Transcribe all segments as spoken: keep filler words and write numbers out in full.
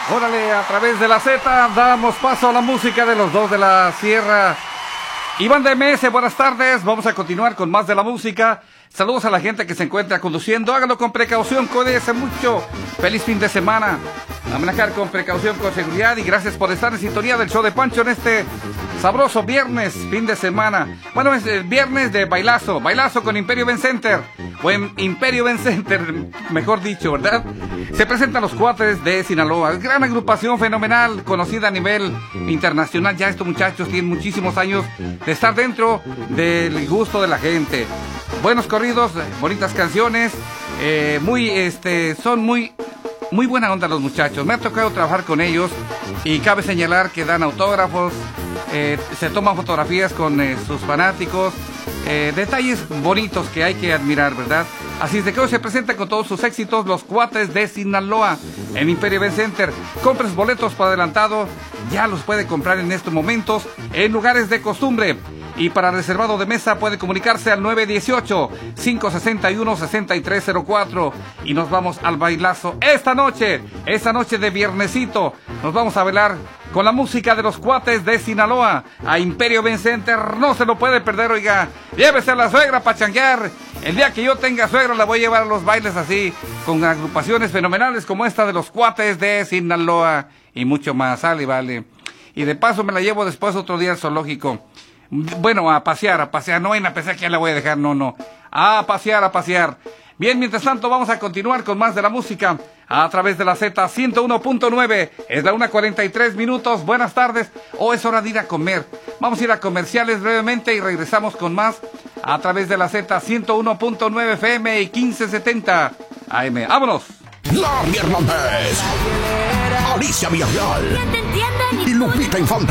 Órale, a través de la Z damos paso a la música de los dos de la Sierra. Iván de M S, buenas tardes. Vamos a continuar con más de la música. Saludos a la gente que se encuentra conduciendo. Háganlo con precaución, cuídense mucho. Feliz fin de semana. A manejar con precaución, con seguridad. Y gracias por estar en sintonía del show de Pancho en este sabroso viernes, fin de semana. Bueno, es el viernes de bailazo. Bailazo con Imperio Ben Center. O en Imperio Ben Center, mejor dicho, ¿verdad? Se presentan los Cuates de Sinaloa. Gran agrupación fenomenal, conocida a nivel internacional. Ya estos muchachos tienen muchísimos años de estar dentro del gusto de la gente. Buenos corridos, bonitas canciones, eh, muy, este, son muy, muy buena onda los muchachos. Me ha tocado trabajar con ellos y cabe señalar que dan autógrafos, eh, se toman fotografías con eh, sus fanáticos, eh, detalles bonitos que hay que admirar, ¿verdad? Así es de que hoy se presentan con todos sus éxitos los Cuates de Sinaloa en Imperio Ben Center. Compres boletos por adelantado, ya los puede comprar en estos momentos en lugares de costumbre. Y para reservado de mesa puede comunicarse al nueve uno ocho, cinco seis uno, seis tres cero cuatro. Y nos vamos al bailazo esta noche, esta noche de viernesito. Nos vamos a bailar con la música de los Cuates de Sinaloa a Imperio Ben Center. No se lo puede perder, oiga. Llévese a la suegra para changuear. El día que yo tenga suegra la voy a llevar a los bailes así, con agrupaciones fenomenales como esta de los Cuates de Sinaloa y mucho más. Sale, vale. Y de paso me la llevo después otro día al zoológico. Bueno, a pasear, a pasear, no en a pensar que ya la voy a dejar, no, no, a pasear, a pasear. Bien, mientras tanto vamos a continuar con más de la música a través de la Z ciento uno punto nueve, es la una cuarenta y tres minutos, buenas tardes, o oh, es hora de ir a comer. Vamos a ir a comerciales brevemente y regresamos con más a través de la Z ciento uno punto nueve F M y quince setenta A M, ¡vámonos! Larry Hernández, Alicia Villarreal y Lupita Infante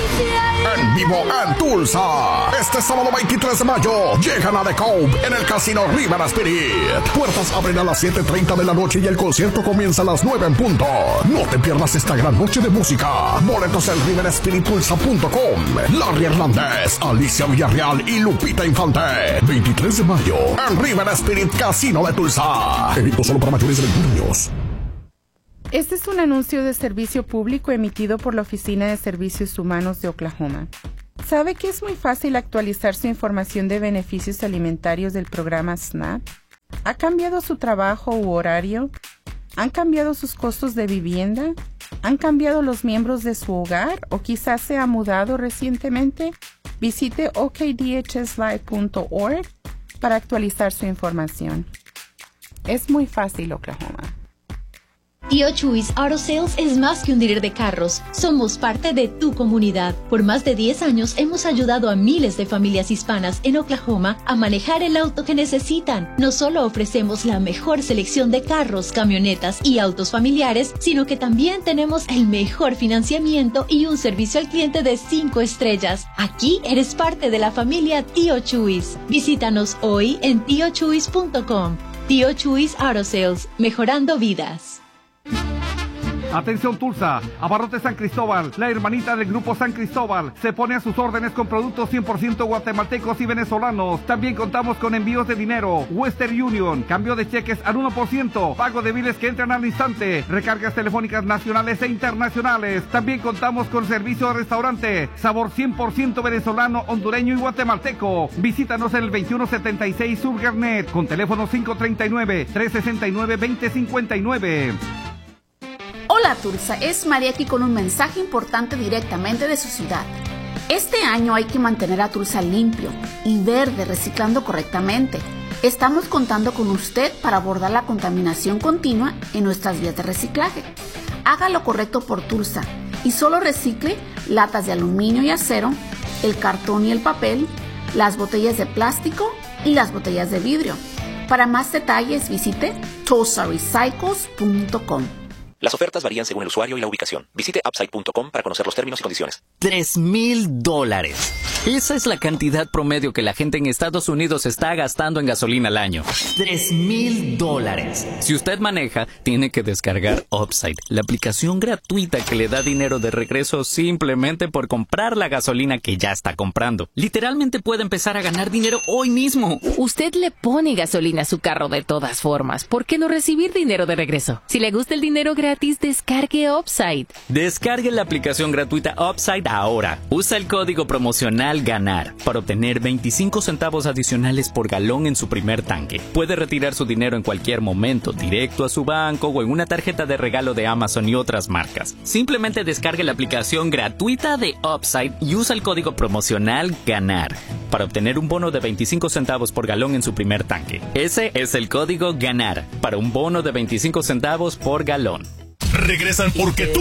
en vivo en Tulsa. Este sábado veintitrés de mayo llegan a The Cove en el Casino River Spirit. Puertas abren a las siete treinta de la noche y el concierto comienza a las nueve en punto. No te pierdas esta gran noche de música. Boletos en river spirit tulsa punto com. Larry Hernández, Alicia Villarreal y Lupita Infante. veintitrés de mayo en River Spirit Casino de Tulsa. Evito solo para mayores de veintiún años. Este es un anuncio de servicio público emitido por la Oficina de Servicios Humanos de Oklahoma. ¿Sabe que es muy fácil actualizar su información de beneficios alimentarios del programa SNAP? ¿Ha cambiado su trabajo u horario? ¿Han cambiado sus costos de vivienda? ¿Han cambiado los miembros de su hogar o quizás se ha mudado recientemente? Visite o k d h s live punto org para actualizar su información. Es muy fácil, Oklahoma. Tío Chuys Auto Sales es más que un dealer de carros. Somos parte de tu comunidad. Por más de diez años hemos ayudado a miles de familias hispanas en Oklahoma a manejar el auto que necesitan. No solo ofrecemos la mejor selección de carros, camionetas y autos familiares, sino que también tenemos el mejor financiamiento y un servicio al cliente de cinco estrellas. Aquí eres parte de la familia Tío Chuys. Visítanos hoy en tío chuys punto com. Tío Chuys Auto Sales, mejorando vidas. Atención Tulsa, Abarrotes San Cristóbal, la hermanita del Grupo San Cristóbal, se pone a sus órdenes con productos cien por ciento guatemaltecos y venezolanos. También contamos con envíos de dinero, Western Union, cambio de cheques al uno por ciento, pago de biles que entran al instante, recargas telefónicas nacionales e internacionales. También contamos con servicio de restaurante, sabor cien por ciento venezolano, hondureño y guatemalteco. Visítanos en el veintiuno setenta y seis Sur Garnet, con teléfono cinco treinta y nueve, trescientos sesenta y nueve, veinte cincuenta y nueve. Hola Tulsa, es María aquí con un mensaje importante directamente de su ciudad. Este año hay que mantener a Tulsa limpio y verde, reciclando correctamente. Estamos contando con usted para abordar la contaminación continua en nuestras vías de reciclaje. Haga lo correcto por Tulsa y solo recicle latas de aluminio y acero, el cartón y el papel, las botellas de plástico y las botellas de vidrio. Para más detalles visite tulsa recycles punto com. Las ofertas varían según el usuario y la ubicación. Visite upside punto com para conocer los términos y condiciones. Tres mil dólares. Esa es la cantidad promedio que la gente en Estados Unidos está gastando en gasolina al año. Tres mil dólares. Si usted maneja, tiene que descargar Upside, la aplicación gratuita que le da dinero de regreso simplemente por comprar la gasolina que ya está comprando. Literalmente puede empezar a ganar dinero hoy mismo. Usted le pone gasolina a su carro de todas formas. ¿Por qué no recibir dinero de regreso? Si le gusta el dinero gratis, gratis, descargue Upside. Descargue la aplicación gratuita Upside ahora. Usa el código promocional GANAR para obtener veinticinco centavos adicionales por galón en su primer tanque. Puede retirar su dinero en cualquier momento, directo a su banco o en una tarjeta de regalo de Amazon y otras marcas. Simplemente descargue la aplicación gratuita de Upside y usa el código promocional GANAR para obtener un bono de veinticinco centavos por galón en su primer tanque. Ese es el código GANAR para un bono de veinticinco centavos por galón. Regresan porque tú